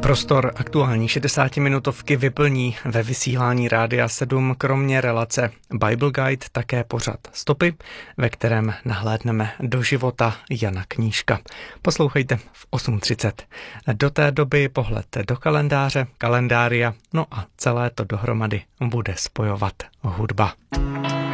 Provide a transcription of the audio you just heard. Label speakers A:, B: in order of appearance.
A: Prostor aktuální 60-minutovky vyplní ve vysílání Rádia 7 kromě relace Bible Guide také pořad Stopy, ve kterém nahlédneme do života Jana Knížka. Poslouchejte v 8:30. Do té doby pohled do kalendáře, kalendária, no a celé to dohromady bude spojovat hudba.